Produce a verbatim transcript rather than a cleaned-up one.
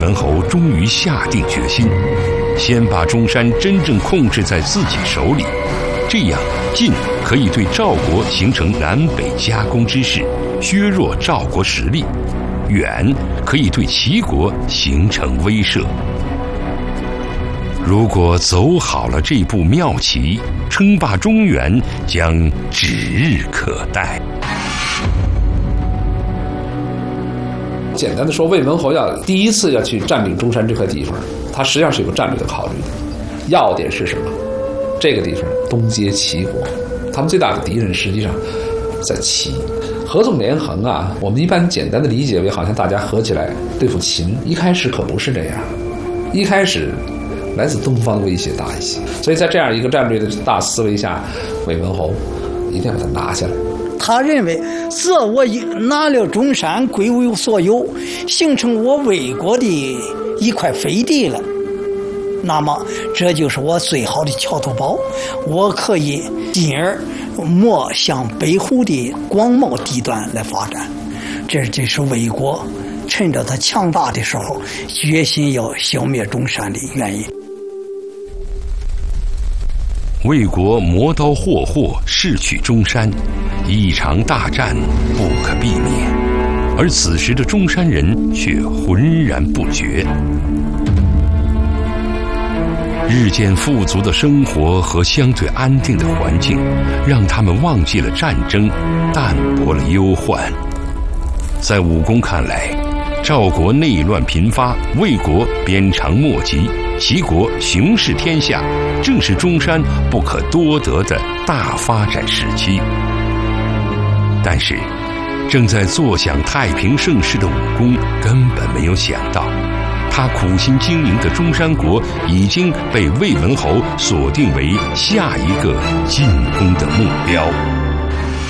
文侯终于下定决心，先把中山真正控制在自己手里，这样晋可以对赵国形成南北夹攻之势，削弱赵国实力；远可以对齐国形成威慑。如果走好了这步妙棋，称霸中原将指日可待。 简单的说，魏文侯要第一次要去占领中山这块地方，他实际上是有战略的考虑的。要点是什么？这个地方东接齐国，他们最大的敌人实际上在齐。合纵连横啊，我们一般简单的理解为好像大家合起来对付秦，一开始可不是这样。一开始来自东方的威胁大一些，所以在这样一个战略的大思维下，魏文侯一定要把它拿下来。 他认为，自我拿了中山归为所有，形成我魏国的一块飞地了，那么这就是我最好的桥头堡，我可以进而莫向北湖的广袤地段来发展。这就是魏国趁着他强大的时候，决心要消灭中山的原因。 魏国磨刀霍霍，势取中山，一场大战不可避免，而此时的中山人却浑然不觉。日渐富足的生活和相对安定的环境，让他们忘记了战争，淡薄了忧患。在武功看来，赵国内乱频发，魏国鞭长莫及，齐国雄视天下，正是中山不可多得的大发展时期。但是，正在坐享太平盛世的武功根本没有想到，他苦心经营的中山国已经被魏文侯锁定为下一个进攻的目标。